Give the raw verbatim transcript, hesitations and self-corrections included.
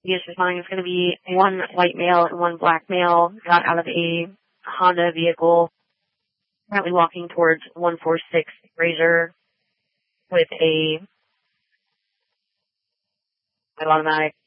He is responding it's going to be one white male and one black male got out of a Honda vehicle, currently walking towards one forty-six Fraser with a automatic